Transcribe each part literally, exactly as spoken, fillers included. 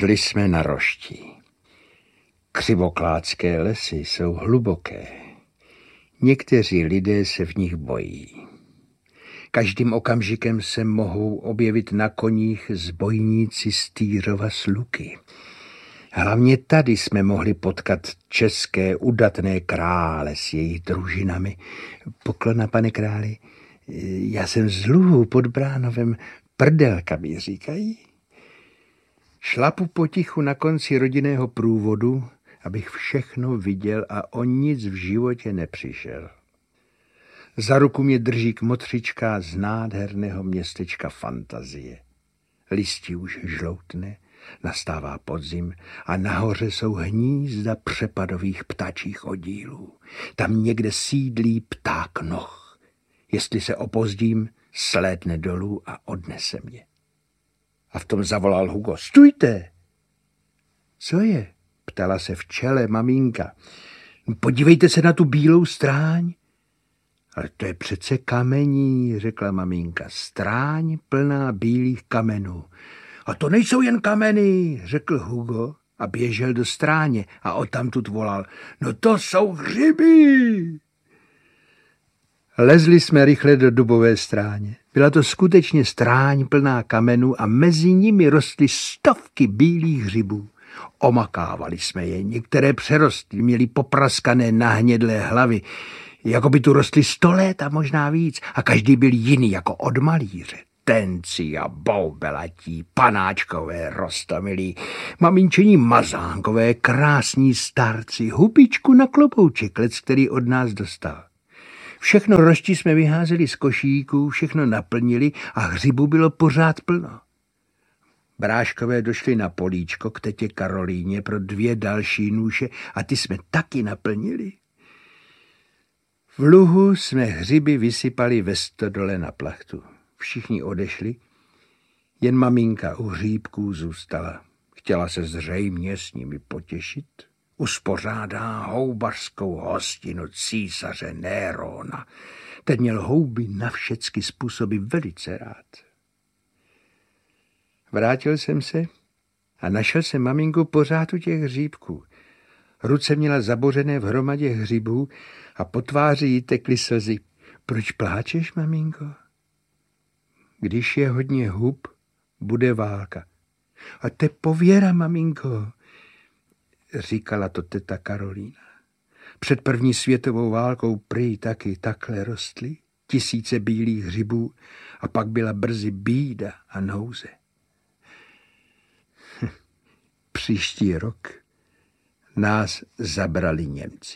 Šli jsme na roští. Křivoklátské lesy jsou hluboké. Někteří lidé se v nich bojí. Každým okamžikem se mohou objevit na koních zbojníci z Týrova Sluky. Hlavně tady jsme mohli potkat české udatné krále s jejich družinami. Poklona, pane králi, já jsem z Luhu pod Bránovem, Prdelka mi říkají. Šlapu potichu na konci rodinného průvodu, abych všechno viděl a o nic v životě nepřišel. Za ruku mě drží kmotřička z nádherného městečka Fantazie. Listí už žloutne, nastává podzim a nahoře jsou hnízda přepadových ptačích oddílů. Tam někde sídlí pták noh. Jestli se opozdím, slétne dolů a odnese mě. A v tom zavolal Hugo. Stůjte! Co je? Ptala se v čele maminka. Podívejte se na tu bílou stráň. Ale to je přece kamení, řekla maminka. Stráň plná bílých kamenů. A to nejsou jen kameny, řekl Hugo a běžel do stráně a odtamtud volal. No to jsou hřiby! Lezli jsme rychle do dubové stráně. Byla to skutečně stráň plná kamenů a mezi nimi rostly stovky bílých hřibů. Omakávali jsme je, některé přerostly, měly popraskané nahnědlé hlavy, jako by tu rostly sto let a možná víc a každý byl jiný, jako od malíře. Tenci a boubelatí, panáčkové rostomilí, maminčení mazánkové, krásní starci, hubičku na klobouček, lec, který od nás dostal. Všechno roští jsme vyházeli z košíků, všechno naplnili a hřibu bylo pořád plno. Bráškové došli na políčko k tetě Karolíně pro dvě další nůše a ty jsme taky naplnili. V luhu jsme hřiby vysypali ve stodole na plachtu. Všichni odešli, jen maminka u hříbků zůstala. Chtěla se zřejmě s nimi potěšit. Uspořádá houbařskou hostinu císaře Nérona. Ten měl houby na všecky způsoby velice rád. Vrátil jsem se a našel jsem maminku pořád u těch hříbků. Ruce měla zabořené v hromadě hřibů a po tváři jí tekly slzy. Proč pláčeš, maminko? Když je hodně hub, bude válka. A to je pověra, maminko, říkala to teta Karolína. Před první světovou válkou prý taky takhle rostly tisíce bílých hřibů a pak byla brzy bída a nouze. Příští rok nás zabrali Němci.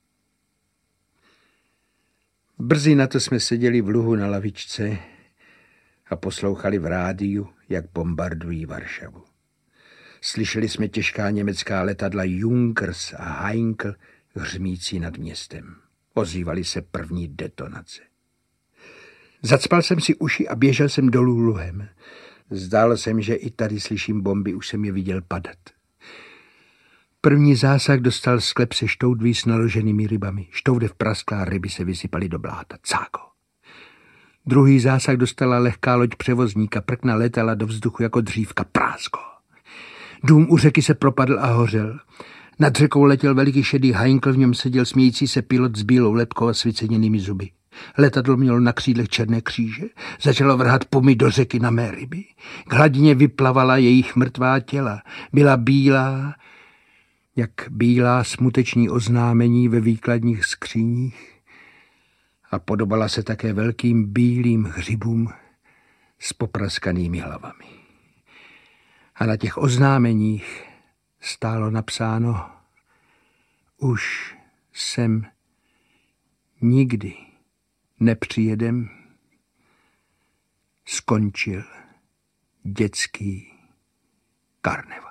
Brzy na to jsme seděli v luhu na lavičce a poslouchali v rádiu, jak bombardují Varšavu. Slyšeli jsme těžká německá letadla Junkers a Heinkel hřmící nad městem. Ozývaly se první detonace. Zacpal jsem si uši a běžel jsem dolů luhem. Zdálo se mi, že i tady slyším bomby, už jsem je viděl padat. První zásah dostal sklep se štoudví s naloženými rybami. Štoudev prasklá, ryby se vysypaly do bláta. Cáko. Druhý zásah dostala lehká loď převozníka, prkna letala do vzduchu jako dřívka. Prásko. Dům u řeky se propadl a hořel. Nad řekou letěl veliký šedý Heinkel, v něm seděl smějící se pilot s bílou lebkou a svíceněnými zuby. Letadlo mělo na křídlech černé kříže, začalo vrhat pumy do řeky na mé ryby. K hladině vyplavala jejich mrtvá těla. Byla bílá, jak bílá smuteční oznámení ve výkladních skříních a podobala se také velkým bílým hřibům s popraskanými hlavami. A na těch oznámeních stálo napsáno: už sem nikdy nepřijedem, skončil dětský karneval.